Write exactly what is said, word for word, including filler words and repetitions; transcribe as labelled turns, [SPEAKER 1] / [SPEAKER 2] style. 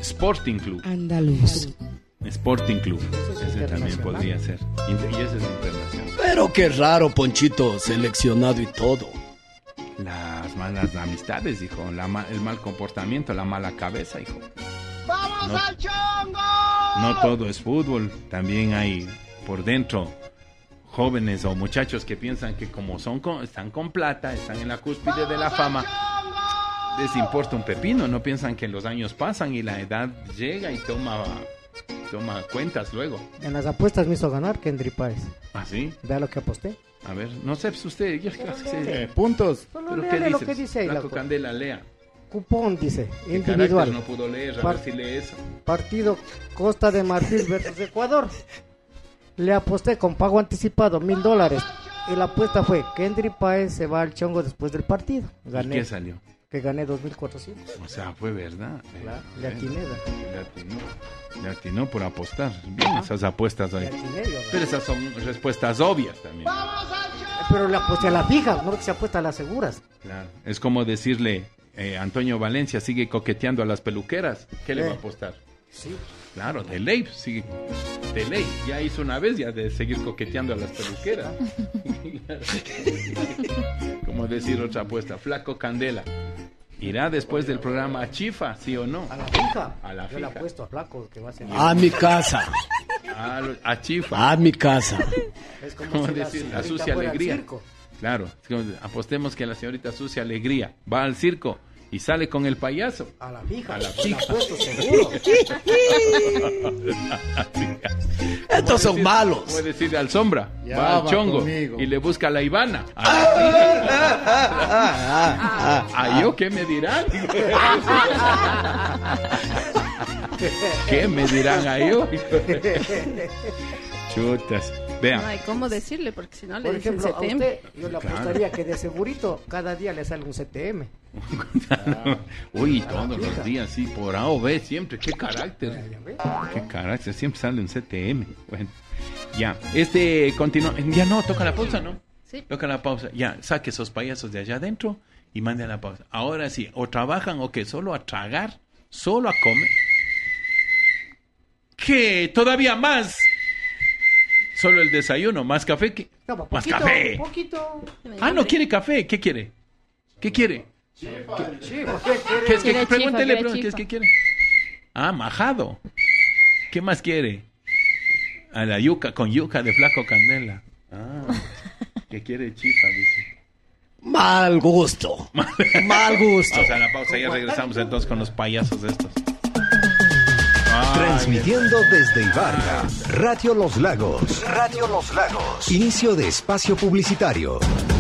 [SPEAKER 1] Sporting Club.
[SPEAKER 2] Andaluz.
[SPEAKER 1] Sporting Club. Ese también podría ser. Y ese es internacional.
[SPEAKER 3] Pero qué raro, Ponchito, seleccionado y todo.
[SPEAKER 1] Las malas amistades, hijo. La ma- el mal comportamiento, la mala cabeza, hijo.
[SPEAKER 4] ¡Vamos
[SPEAKER 1] no,
[SPEAKER 4] al chongo!
[SPEAKER 1] No todo es fútbol. También hay por dentro jóvenes o muchachos que piensan que como son con, están con plata, están en la cúspide de la fama, les importa un pepino. No piensan que los años pasan y la edad llega y toma... Toma cuentas luego.
[SPEAKER 5] En las apuestas me hizo ganar Kendry Páez.
[SPEAKER 1] ¿Ah, sí?
[SPEAKER 5] Vea lo que aposté.
[SPEAKER 1] A ver, no sé, pues usted... Yo,
[SPEAKER 5] Pero
[SPEAKER 1] ¿qué,
[SPEAKER 5] léale.
[SPEAKER 6] Puntos.
[SPEAKER 5] Solo
[SPEAKER 1] ¿Pero qué
[SPEAKER 5] léale
[SPEAKER 1] dices?
[SPEAKER 5] lo que dice ahí.
[SPEAKER 1] Flaco
[SPEAKER 5] loco.
[SPEAKER 1] Candela, lea.
[SPEAKER 5] Cupón dice,
[SPEAKER 1] ¿Qué
[SPEAKER 5] individual.
[SPEAKER 1] carácter no pudo leer? A
[SPEAKER 5] Par-
[SPEAKER 1] ver si lee eso.
[SPEAKER 5] Partido Costa de Marfil versus Ecuador. Le aposté con pago anticipado mil dólares. Y la apuesta fue, Kendry Páez se va al chongo después del partido. Gané.
[SPEAKER 1] ¿Y qué salió?
[SPEAKER 5] Que gané dos mil cuatrocientos.
[SPEAKER 1] O sea, fue verdad.
[SPEAKER 5] Claro,
[SPEAKER 1] Eh,
[SPEAKER 5] le atiné.
[SPEAKER 1] eh, Le atinó. Le atinó por apostar. Bien, esas apuestas hoy.
[SPEAKER 5] Le atiné, yo gané.
[SPEAKER 1] Pero esas son respuestas obvias también.
[SPEAKER 5] Pero le aposté a la fija, no que se apuesta a las seguras.
[SPEAKER 1] Claro. Es como decirle, eh, Antonio Valencia sigue coqueteando a las peluqueras. ¿Qué le
[SPEAKER 5] Eh.
[SPEAKER 1] va a apostar?
[SPEAKER 5] Sí.
[SPEAKER 1] Claro, de ley, sigue, de ley. Ya hizo una vez ya de seguir coqueteando a las peluqueras. Como decir otra apuesta, Flaco Candela. ¿Irá después del programa a Chifa, sí o no?
[SPEAKER 5] A la fija.
[SPEAKER 1] A la
[SPEAKER 5] Yo le
[SPEAKER 1] fija.
[SPEAKER 5] apuesto a Flaco que va a ser.
[SPEAKER 3] A mi casa.
[SPEAKER 1] A, a Chifa.
[SPEAKER 3] A mi casa.
[SPEAKER 5] Es como
[SPEAKER 1] ¿Cómo
[SPEAKER 5] si la
[SPEAKER 1] decir? La
[SPEAKER 5] señorita
[SPEAKER 1] sucia
[SPEAKER 5] fuera al
[SPEAKER 1] alegría.
[SPEAKER 5] circo.
[SPEAKER 1] Claro, es como, apostemos que la señorita sucia alegría va al circo y sale con el payaso.
[SPEAKER 5] A la fija.
[SPEAKER 1] A la
[SPEAKER 5] Le
[SPEAKER 1] fija.
[SPEAKER 5] apuesto seguro.
[SPEAKER 3] Estos son malos.
[SPEAKER 1] Puede decirle al sombra,
[SPEAKER 6] Ya
[SPEAKER 1] va al
[SPEAKER 6] va
[SPEAKER 1] chongo
[SPEAKER 6] conmigo.
[SPEAKER 1] y le busca a la Ivana. A la fija. ¿A yo qué me dirán? ¿Qué me dirán a yo? Chutas. Vean.
[SPEAKER 7] No hay cómo decirle, porque si no le
[SPEAKER 5] Por
[SPEAKER 7] dicen
[SPEAKER 5] ejemplo, a
[SPEAKER 7] C T M.
[SPEAKER 5] usted yo le apostaría que de segurito cada día le sale un C T M.
[SPEAKER 1] Uy, todos los días, sí, por A o B, siempre. Qué carácter. Qué carácter, siempre sale un C T M. Bueno, ya, este continúa. Ya no, toca la pausa, ¿no?
[SPEAKER 7] Sí.
[SPEAKER 1] Toca la pausa. Ya, saque esos payasos de allá adentro y mande a la pausa. Ahora sí, o trabajan o que solo a tragar, solo a comer. ¿Qué? Todavía más. Solo el desayuno, más café. ¿Qué?
[SPEAKER 5] No, pues,
[SPEAKER 1] Más
[SPEAKER 5] poquito,
[SPEAKER 1] café.
[SPEAKER 5] poquito.
[SPEAKER 1] Ah, no quiere café. ¿Qué quiere? ¿Qué quiere?
[SPEAKER 5] Sí, ¿por qué
[SPEAKER 1] ¿Qué es
[SPEAKER 5] quiere?
[SPEAKER 1] que
[SPEAKER 7] Quiere
[SPEAKER 1] pregúntele,
[SPEAKER 7] chifa,
[SPEAKER 1] pregúntele,
[SPEAKER 7] quiere
[SPEAKER 1] ¿qué es
[SPEAKER 7] chifa.
[SPEAKER 1] que quiere? Ah, majado. ¿Qué más quiere? A la yuca, con yuca de Flaco Candela. Ah, que quiere chifa, dice.
[SPEAKER 3] Mal gusto. Mal gusto.
[SPEAKER 1] Vamos a la pausa, ya regresamos entonces con los payasos estos. Ay,
[SPEAKER 8] Transmitiendo desde Ibarra, Radio Los Lagos. Radio Los Lagos. Inicio de espacio publicitario.